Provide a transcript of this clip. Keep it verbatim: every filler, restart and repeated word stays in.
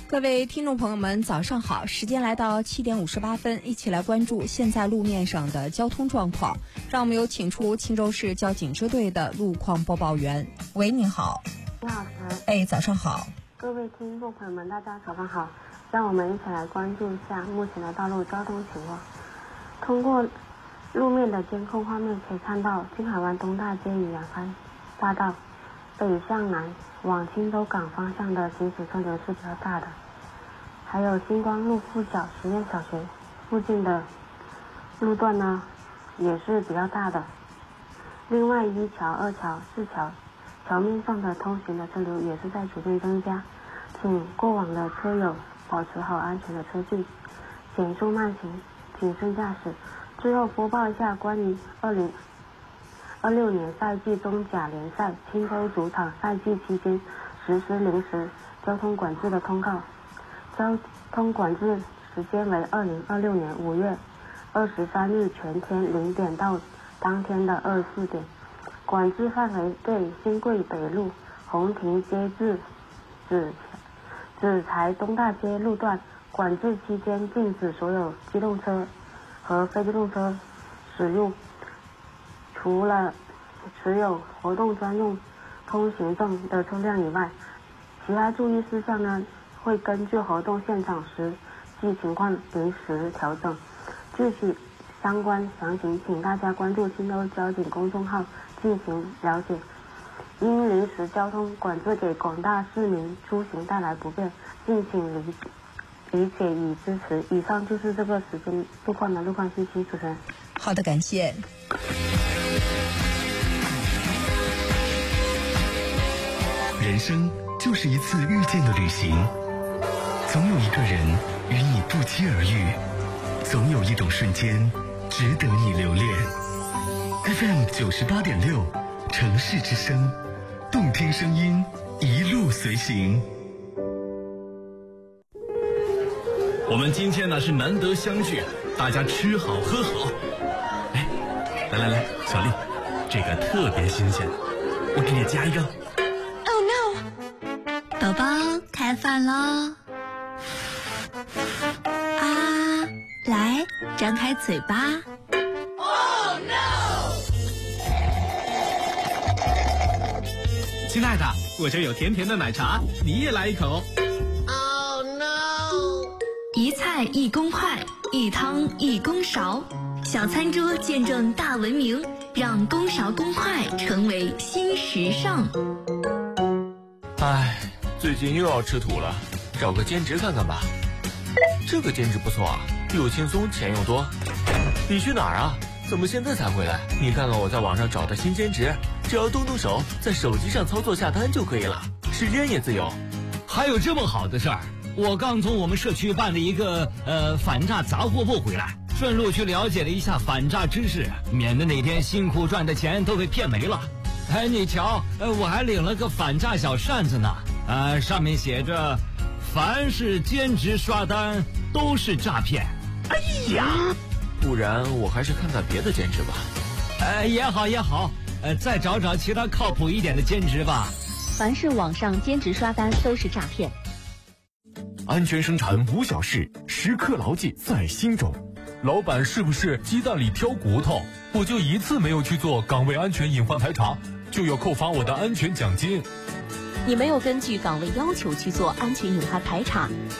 各位听众朋友们，早上好！时间来到七点五十八分，一起来关注现在路面上的交通状况。让我们有请出青州市交警支队的路况播报员。喂，你好。 你好，陈。 哎，早上好。 各位听众朋友们，大家早上好。让我们一起来关注一下目前的道路交通情况。通过路面的监控画面可以看到，金海湾东大街与洋开大道北向南往青州港方向的行驶车流是比较大的，还有星光路附小实验小学附近的路段呢也是比较大的。另外一桥、二桥、四桥桥面上的通行的车流也是在逐渐增加，请过往的车友保持好安全的车距，减速慢行，谨慎驾驶。最后播报一下关于二零二六年赛季中甲联赛青州主场赛季期间实施临时交通管制的通告。交通管制时间为二零二六年五月二十三日全天零点到当天的二十四点。管制范围对新贵北路红亭街至紫紫财东大街路段，管制期间禁止所有机动车和非机动车使用，除了持有活动专用通行证的车辆以外，其他注意事项呢会根据活动现场实际情况临时调整。具体相关详情请大家关注青州交警公众号进行了解。因临时交通管制给广大市民出行带来不便，敬请理理解与支持。以上就是这个时间路况的路况信息，主持人。 好的，感谢。 人生就是一次遇见的旅行，总有一个人与你不期而遇，总有一种瞬间值得你留恋。F M 九十八点六，城市之声，动听声音，一路随行。 我们今天呢是难得相聚，大家吃好喝好。哎，来来来，小丽，这个特别新鲜，我给你加一个。 Oh no！ 宝宝开饭喽！啊，来，张开嘴巴。 Oh no！ 亲爱的，我这有甜甜的奶茶，你也来一口。 一菜一公筷，一汤一公勺，小餐桌见证大文明，让公勺公筷成为新时尚。 唉，最近又要吃土了，找个兼职看看吧。这个兼职不错啊，又轻松钱又多。你去哪儿啊？怎么现在才回来？你看看我在网上找的新兼职，只要动动手，在手机上操作下单就可以了，时间也自由。 还有这么好的事儿？我刚从我们社区办了一个呃反诈杂货部回来，顺路去了解了一下反诈知识，免得哪天辛苦赚的钱都被骗没了。哎，你瞧，呃，我还领了个反诈小扇子呢，呃，上面写着：凡是兼职刷单都是诈骗。哎呀， 不然我还是看看别的兼职吧。 呃，也好也好，呃，再找找其他靠谱一点的兼职吧。 凡是网上兼职刷单都是诈骗。 安全生产无小事，时刻牢记在心中。老板是不是鸡蛋里挑骨头？我就一次没有去做岗位安全隐患排查，就要扣发我的安全奖金。 你没有根据岗位要求去做安全隐患排查，